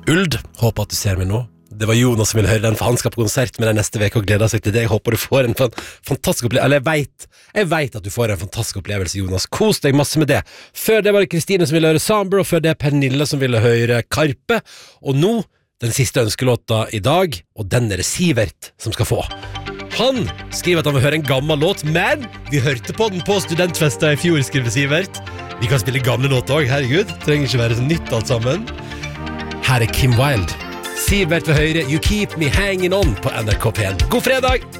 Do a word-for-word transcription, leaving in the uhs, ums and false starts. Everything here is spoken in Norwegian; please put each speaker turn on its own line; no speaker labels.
Uld, håper at du ser meg nå. Det var Jonas som ville høre den, for han skal på konsert med deg neste vek og gleder seg til det. Jeg håper du får en fantastisk opplevelse, eller jeg vet, jeg vet at du får en fantastisk opplevelse, Jonas. Kos deg masse med det. Før det var det Kristine som ville høre Samber, og før det Pernille som ville høre Karpe. Og nå, den siste ønskelåta i dag, og den er det Sivert som skal få. Han skriver at han vil høre en gammel låt, men vi hørte på den på studentfesta i fjor, skriver Sivert. Vi kan spille gamle låter også, herregud. Trenger ikke være så nytt alt sammen. Her er Kim Wilde. Sivert ved høyre, You Keep Me Hanging On på N R K P en. God fredag!